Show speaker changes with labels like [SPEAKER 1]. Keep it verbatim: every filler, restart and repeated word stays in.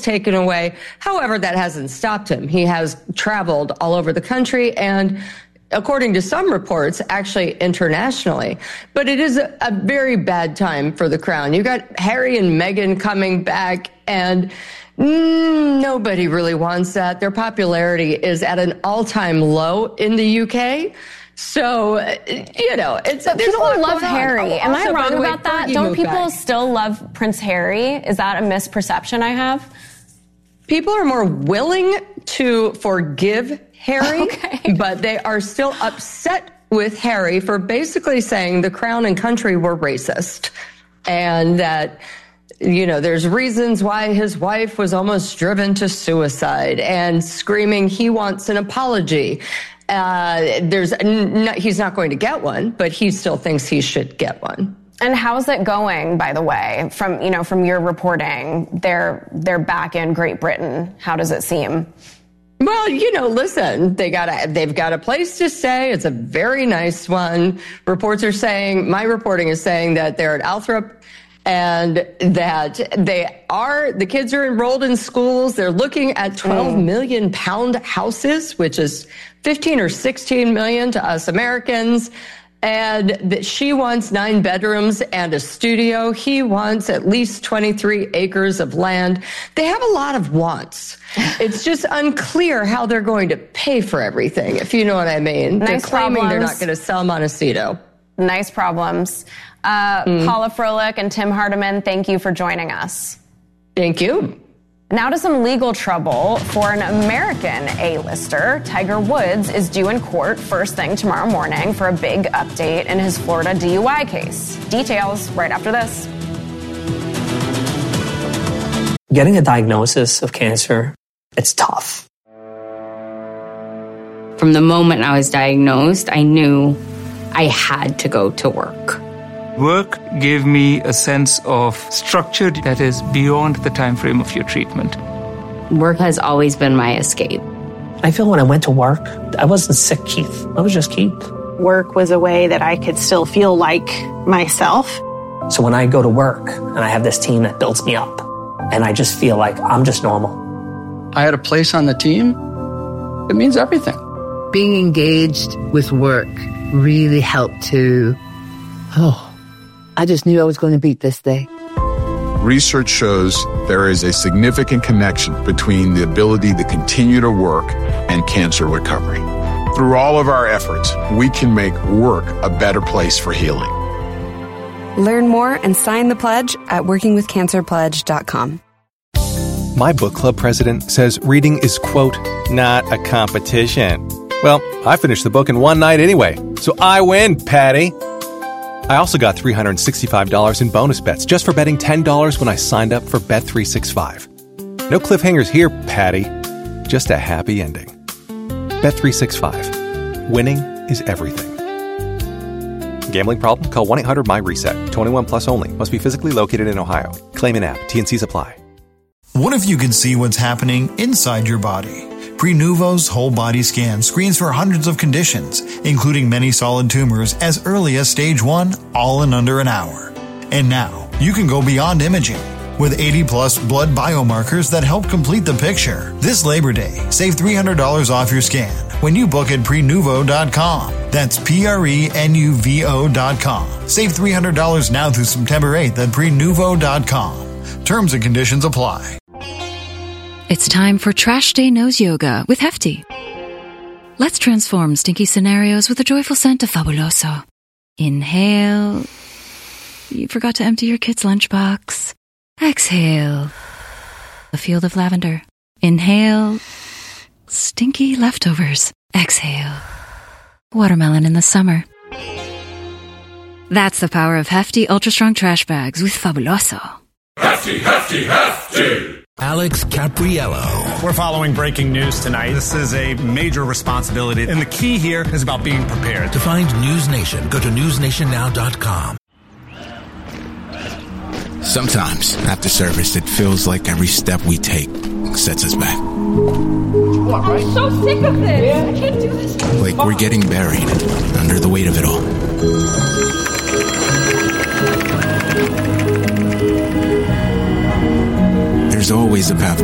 [SPEAKER 1] taken away. However, that hasn't stopped him. He has traveled all over the country and, according to some reports, actually internationally. But it is a, a very bad time for the crown. You got Harry and Meghan coming back, and mm, nobody really wants that. Their popularity is at an all-time low in the U K. So, you know, it's
[SPEAKER 2] but people love Harry. Am I wrong about that? Don't people
[SPEAKER 1] back.
[SPEAKER 2] still love Prince Harry? Is that a misperception I have?
[SPEAKER 1] People are more willing to forgive Harry,
[SPEAKER 2] okay.
[SPEAKER 1] but they are still upset with Harry for basically saying the crown and country were racist, and that, you know, there's reasons why his wife was almost driven to suicide, and screaming he wants an apology. Uh, there's n- he's not going to get one, but he still thinks he should get one.
[SPEAKER 2] And how's it going, by the way, from, you know, from your reporting? They're they're back in Great Britain. How does it seem?
[SPEAKER 1] Well, you know, listen, they got a, they've got a place to stay. It's a very nice one. Reports are saying, my reporting is saying that they're at Althorp, and that they are, the kids are enrolled in schools. They're looking at twelve mm. million pound houses, which is fifteen or sixteen million to us Americans. And that she wants nine bedrooms and a studio. He wants at least twenty-three acres of land. They have a lot of wants. It's just unclear how they're going to pay for everything, if you know what I mean.
[SPEAKER 2] Nice
[SPEAKER 1] they're claiming
[SPEAKER 2] problems.
[SPEAKER 1] They're not going to sell Montecito.
[SPEAKER 2] Nice problems. Uh, mm. Paula Froelich and Tim Hardiman, thank you for joining us.
[SPEAKER 1] Thank you.
[SPEAKER 2] Now to some legal trouble for an American A-lister. Tiger Woods is due in court first thing tomorrow morning for a big update in his Florida D U I case. Details right after this.
[SPEAKER 3] Getting a diagnosis of cancer, it's tough.
[SPEAKER 4] From the moment I was diagnosed, I knew I had to go to work.
[SPEAKER 5] Work gave me a sense of structure that is beyond the time frame of your treatment.
[SPEAKER 4] Work has always been my escape.
[SPEAKER 3] I feel when I went to work, I wasn't sick, Keith. I was just Keith.
[SPEAKER 6] Work was a way that I could still feel like myself.
[SPEAKER 3] So when I go to work and I have this team that builds me up, and I just feel like I'm just normal.
[SPEAKER 7] I had a place on the team. It means everything.
[SPEAKER 8] Being engaged with work really helped to, oh, I just knew I was going to beat this day.
[SPEAKER 9] Research shows there is a significant connection between the ability to continue to work and cancer recovery. Through all of our efforts, we can make work a better place for healing.
[SPEAKER 10] Learn more and sign the pledge at working with cancer pledge dot com.
[SPEAKER 11] My book club president says reading is, quote, not a competition. Well, I finished the book in one night anyway, so I win, Patty. I also got three hundred sixty-five dollars in bonus bets just for betting ten dollars when I signed up for Bet three sixty-five. No cliffhangers here, Patty. Just a happy ending. Bet three sixty-five. Winning is everything. Gambling problem? Call one eight hundred my reset. twenty-one plus only. Must be physically located in Ohio. Claim in app. T and Cs apply.
[SPEAKER 12] What if you could see what's happening inside your body? Prenuvo's whole body scan screens for hundreds of conditions, including many solid tumors as early as stage one, all in under an hour. And now, you can go beyond imaging. With eighty plus blood biomarkers that help complete the picture. This Labor Day, save three hundred dollars off your scan when you book at prenuvo dot com. That's P R E N U V O dot com. Save three hundred dollars now through September eighth at prenuvo dot com. Terms and conditions apply.
[SPEAKER 13] It's time for Trash Day Nose Yoga with Hefty. Let's transform stinky scenarios with a joyful scent of Fabuloso. Inhale. You forgot to empty your kid's lunchbox. Exhale. A field of lavender. Inhale. Stinky leftovers. Exhale. Watermelon in the summer. That's the power of Hefty Ultra Strong Trash Bags with Fabuloso.
[SPEAKER 14] Hefty, Hefty, Hefty! Alex Capriello.
[SPEAKER 15] We're following breaking news tonight. This is a major responsibility, and the key here is about being prepared.
[SPEAKER 14] To find News Nation, go to news nation now dot com. Sometimes, after service, it feels like every step we take sets us back.
[SPEAKER 16] I'm so sick of this. I can't do this.
[SPEAKER 14] Like we're getting buried under the weight of it all. There's always a path